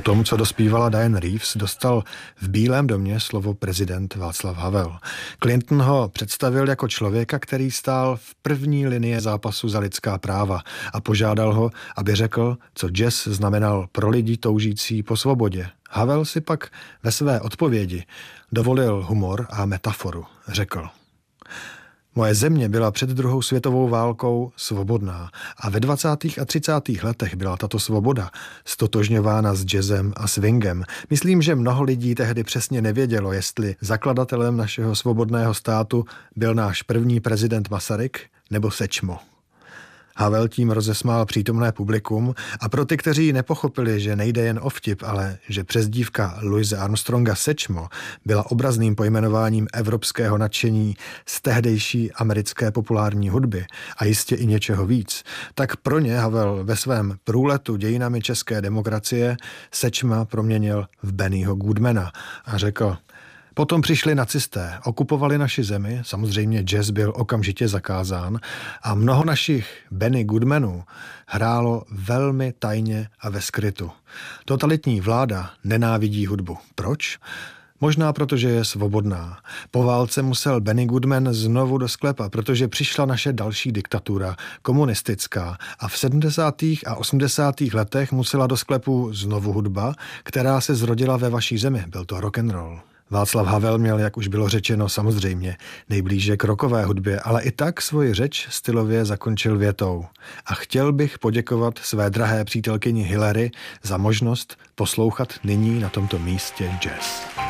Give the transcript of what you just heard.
tom, co dospívala Diane Reeves, dostal v Bílém domě slovo prezident Václav Havel. Clinton ho představil jako člověka, který stál v první linii zápasu za lidská práva a požádal ho, aby řekl, co jazz znamenal pro lidi toužící po svobodě. Havel si pak ve své odpovědi dovolil humor a metaforu. Řekl: Moje země byla před druhou světovou válkou svobodná a ve 20. a 30. letech byla tato svoboda stotožňována s jazzem a swingem. Myslím, že mnoho lidí tehdy přesně nevědělo, jestli zakladatelem našeho svobodného státu byl náš první prezident Masaryk nebo Sečmo. Havel tím rozesmál přítomné publikum a pro ty, kteří nepochopili, že nejde jen o vtip, ale že přezdívka Louise Armstronga Sečmo byla obrazným pojmenováním evropského nadšení z tehdejší americké populární hudby a jistě i něčeho víc, tak pro ně Havel ve svém průletu dějinami české demokracie Sečma proměnil v Bennyho Goodmana a řekl: Potom přišli nacisté, okupovali naši zemi, samozřejmě jazz byl okamžitě zakázán a mnoho našich Benny Goodmanů hrálo velmi tajně a ve skrytu. Totalitní vláda nenávidí hudbu. Proč? Možná proto, že je svobodná. Po válce musel Benny Goodman znovu do sklepa, protože přišla naše další diktatura, komunistická, a v 70. a 80. letech musela do sklepu znovu hudba, která se zrodila ve vaší zemi. Byl to rock and roll. Václav Havel měl, jak už bylo řečeno, samozřejmě nejblíže k rockové hudbě, ale i tak svoji řeč stylově zakončil větou: A chtěl bych poděkovat své drahé přítelkyni Hillary za možnost poslouchat nyní na tomto místě jazz.